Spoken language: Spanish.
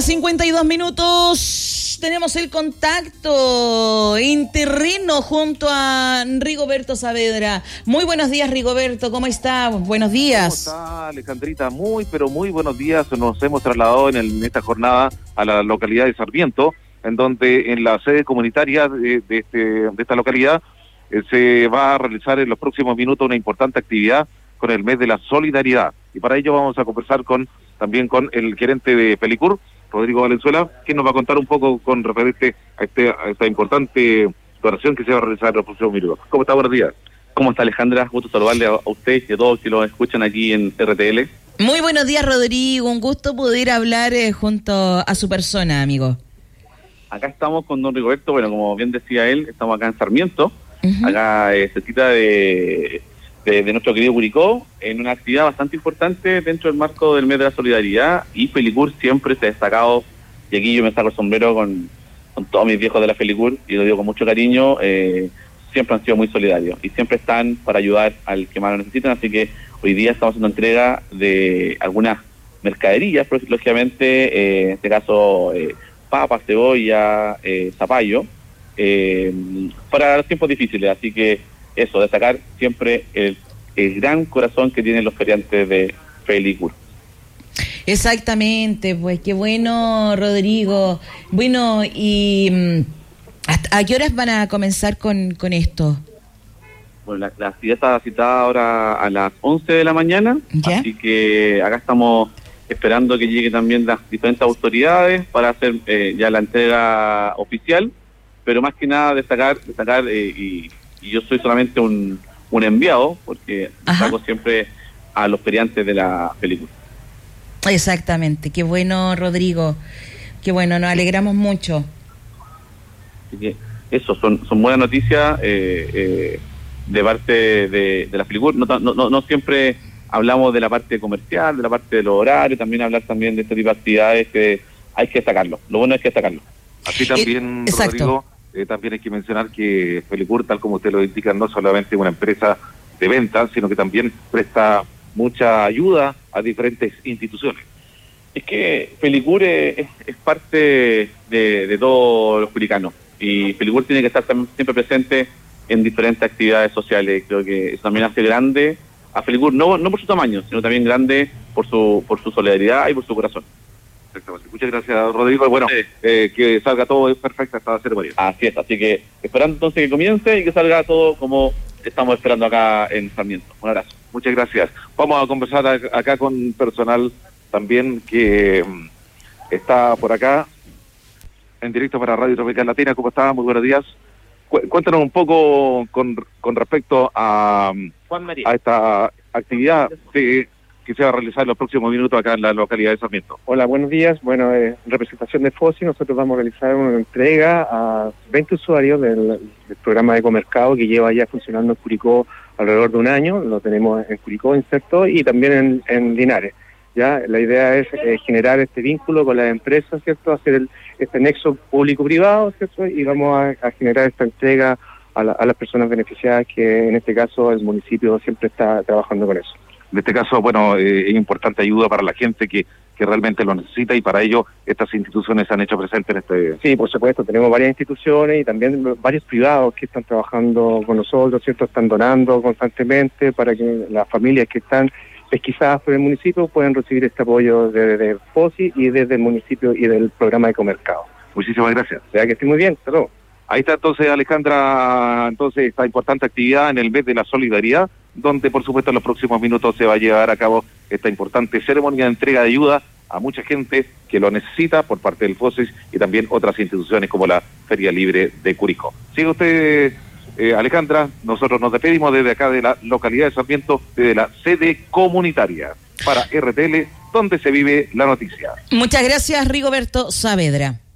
8:52. Tenemos el contacto interreno junto a Rigoberto Saavedra. Muy buenos días, Rigoberto. ¿Cómo está? Buenos días. ¿Cómo está, Alejandrita? Pero muy buenos días. Nos hemos trasladado en esta jornada a la localidad de Sarmiento, en donde en la sede comunitaria de esta localidad se va a realizar en los próximos minutos una importante actividad con el mes de la solidaridad. Y para ello vamos a conversar también con el gerente de Felicur, Rodrigo Valenzuela, que nos va a contar un poco con referente a esta importante donación que se va a realizar en los próximos minutos. ¿Cómo está? Buenos días. ¿Cómo está, Alejandra? Gusto saludarle a usted y a todos que lo escuchan aquí en RTL. Muy buenos días, Rodrigo. Un gusto poder hablar junto a su persona, amigo. Acá estamos con don Rigoberto. Bueno, como bien decía él, estamos acá en Sarmiento. Uh-huh. Acá cerquita de nuestro querido Curicó, en una actividad bastante importante dentro del marco del mes de la solidaridad, y Felicur siempre se ha destacado, y aquí yo me saco el sombrero con todos mis viejos de la Felicur, y lo digo con mucho cariño, siempre han sido muy solidarios, y siempre están para ayudar al que más lo necesitan, así que hoy día estamos haciendo entrega de algunas mercaderías, pero lógicamente, en este caso, papas, cebolla, zapallo, para los tiempos difíciles, así que eso, destacar siempre el gran corazón que tienen los feriantes de Felicur. Exactamente, pues qué bueno, Rodrigo. Bueno, y ¿a qué horas van a comenzar con esto? Bueno, la actividad está citada ahora a las 11 de la mañana, ¿ya? Así que acá estamos esperando que lleguen también las diferentes autoridades para hacer ya la entrega oficial, pero más que nada destacar y yo soy solamente un enviado, porque saco siempre a los feriantes de la película. Exactamente, qué bueno, Rodrigo, qué bueno, nos alegramos mucho. Así que eso, son buenas noticias de parte de la Felicur. No siempre hablamos de la parte comercial, de la parte de los horarios, también hablar también de este tipo de actividades que hay que destacarlo. Lo bueno es que destacarlo. Así también, Rodrigo, también hay que mencionar que Felicur, tal como usted lo indica, no solamente es una empresa de ventas, sino que también presta mucha ayuda a diferentes instituciones. Es que Felicur es parte de todos los curicanos, y Felicur tiene que estar siempre presente en diferentes actividades sociales. Creo que eso también hace grande a Felicur, no por su tamaño, sino también grande por su solidaridad y por su corazón. Exactamente. Muchas gracias, Rodrigo. Bueno, que salga todo perfecto esta ceremonia. Así es, así que esperando entonces que comience y que salga todo como estamos esperando acá en Sarmiento. Un abrazo. Muchas gracias. Vamos a conversar acá con personal también que está por acá en directo para Radio Tropical Latina. ¿Cómo está? Muy buenos días. Cuéntanos un poco con respecto a esta actividad que se va a realizar en los próximos minutos acá en la localidad de Sarmiento. Hola, buenos días. Bueno, en representación de FOSI, nosotros vamos a realizar una entrega a 20 usuarios del programa de Ecomercado, que lleva ya funcionando en Curicó alrededor de un año. Lo tenemos en Curicó inserto y también en Linares. Ya la idea es generar este vínculo con las empresas, ¿cierto? Hacer este nexo público-privado, ¿cierto? Y vamos a generar esta entrega a las personas beneficiadas, que en este caso el municipio siempre está trabajando con eso. En este caso, bueno, es importante ayuda para la gente que realmente lo necesita, y para ello estas instituciones se han hecho presentes en este... Sí, por supuesto, tenemos varias instituciones y también varios privados que están trabajando con nosotros, ¿cierto? Están donando constantemente para que las familias que están pesquisadas por el municipio puedan recibir este apoyo de FOSI y desde el municipio y del programa de Ecomercado. Muchísimas gracias. O sea, que esté muy bien, hasta luego. Ahí está entonces, Alejandra, esta importante actividad en el mes de la solidaridad, donde por supuesto en los próximos minutos se va a llevar a cabo esta importante ceremonia de entrega de ayuda a mucha gente que lo necesita por parte del FOSIS y también otras instituciones como la Feria Libre de Curicó. Sigue usted, Alejandra, nosotros nos despedimos desde acá de la localidad de Sarmiento, desde la sede comunitaria para RTL, donde se vive la noticia. Muchas gracias, Rigoberto Saavedra.